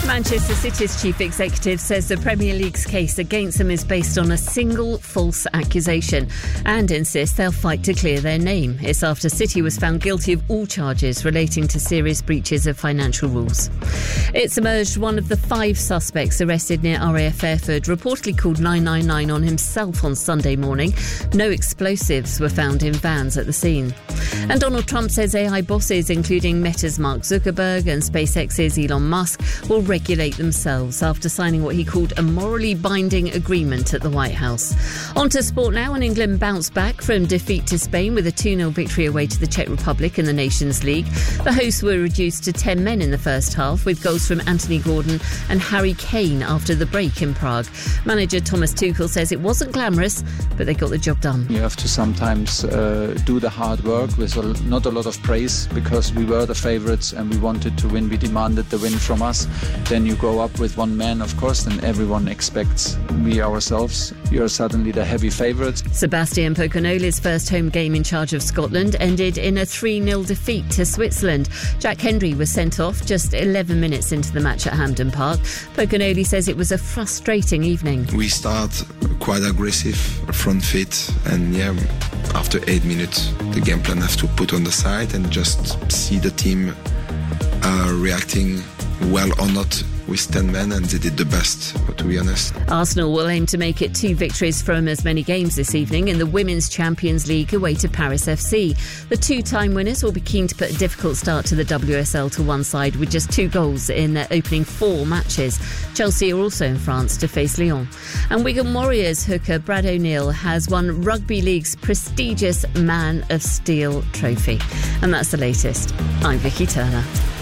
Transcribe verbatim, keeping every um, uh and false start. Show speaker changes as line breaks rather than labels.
Manchester City's chief executive says the Premier League's case against them is based on a single false accusation and insists they'll fight to clear their name. It's after City was found guilty of all charges relating to serious breaches of financial rules. It's emerged one of the five suspects arrested near R A F Fairford reportedly called nine nine nine on himself on Sunday morning. No explosives were found in vans at the scene. And Donald Trump says A I bosses, including Meta's Mark Zuckerberg and SpaceX's Elon Musk, will regulate themselves after signing what he called a morally binding agreement at the White House. On to sport now, and England bounced back from defeat to Spain with a two nil victory away to the Czech Republic in the Nations League. The hosts were reduced to ten men in the first half, with goals from Anthony Gordon and Harry Kane after the break in Prague. Manager Thomas Tuchel says it wasn't glamorous, but they got the job done.
You have to sometimes uh, do the hard work with a, not a lot of praise, because we were the favourites and we wanted to win. We demanded the win from us. Then you go up with one man, of course, and everyone expects we ourselves. You're suddenly the heavy favourites.
Sebastian Pocognoli's first home game in charge of Scotland ended in a three nil defeat to Switzerland. Jack Hendry was sent off just eleven minutes into the match at Hampden Park. Pocognoli says it was a frustrating evening.
We start quite aggressive, front foot, and yeah, after eight minutes, the game plan have to put on the side and just see the team uh, reacting well or not with ten men, and they did the best, to be honest.
Arsenal will aim to make it two victories from as many games this evening in the Women's Champions League away to Paris F C. The two-time winners will be keen to put a difficult start to the W S L to one side with just two goals in their opening four matches. Chelsea are also in France to face Lyon. And Wigan Warriors hooker Brad O'Neill has won Rugby League's prestigious Man of Steel trophy. And that's the latest. I'm Vicky Turner.